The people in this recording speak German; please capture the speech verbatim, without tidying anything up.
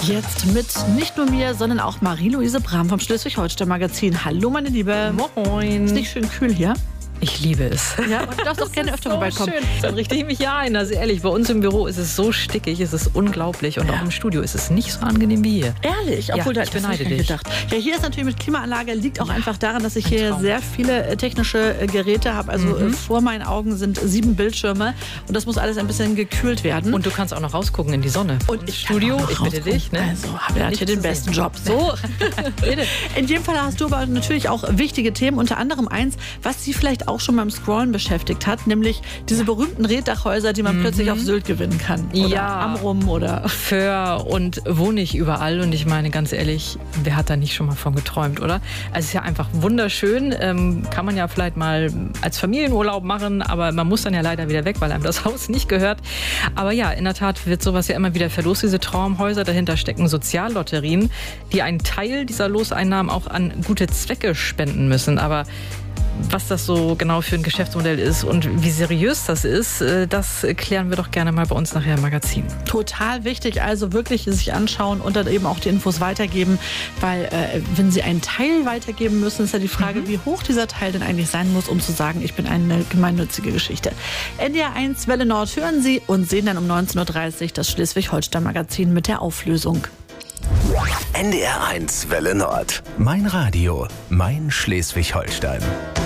Jetzt mit nicht nur mir, sondern auch Marie-Louise Brahm vom Schleswig-Holstein-Magazin. Hallo, meine Liebe. Moin. Ist nicht schön kühl hier? Ich liebe es. Ja, und du darfst auch gerne öfter so vorbeikommen. Schön. Dann richte ich mich ja ein. Also ehrlich, bei uns im Büro ist es so stickig, es ist unglaublich. Und Ja. auch im Studio ist es nicht so angenehm wie hier. Ehrlich? Obwohl, Ja, da ich das beneide hab ich nicht dich. gedacht. Ja, hier ist natürlich mit Klimaanlage, liegt auch Ja, einfach daran, dass ich ein hier Traum. sehr viele äh, technische äh, Geräte habe. Also Mhm. äh, vor meinen Augen sind sieben Bildschirme und das muss alles ein bisschen gekühlt werden. Und du kannst auch noch rausgucken in die Sonne. Und Ins ich kann Studio, auch noch ich bitte rausgucken. dich. Ne? Also habe ja Nicht hier den zu sehen. besten Job. So. Bitte. In jedem Fall hast du aber natürlich auch wichtige Themen, unter anderem eins, was Sie vielleicht auch schon beim Scrollen beschäftigt hat, nämlich diese berühmten Reddachhäuser, die man Mhm. plötzlich auf Sylt gewinnen kann. Oder Ja. Amrum oder... Föhr und wo nicht überall. Und ich meine, ganz ehrlich, wer hat da nicht schon mal von geträumt, oder? Also es ist ja einfach wunderschön. Ähm, kann man ja vielleicht mal als Familienurlaub machen, aber man muss dann ja leider wieder weg, weil einem das Haus nicht gehört. Aber ja, in der Tat wird sowas ja immer wieder verlost, diese Traumhäuser. Dahinter stecken Soziallotterien, die einen Teil dieser Loseinnahmen auch an gute Zwecke spenden müssen. Aber was das so genau für ein Geschäftsmodell ist und wie seriös das ist, äh, das klären wir doch gerne mal bei uns nachher im Magazin. Total wichtig, also wirklich sich anschauen und dann eben auch die Infos weitergeben, weil äh, wenn Sie einen Teil weitergeben müssen, ist ja die Frage, mhm. wie hoch dieser Teil denn eigentlich sein muss, um zu sagen, ich bin eine gemeinnützige Geschichte. N D R eins Welle Nord hören Sie und sehen dann um neunzehn Uhr dreißig das Schleswig-Holstein-Magazin mit der Auflösung. N D R eins Welle Nord. Mein Radio, mein Schleswig-Holstein.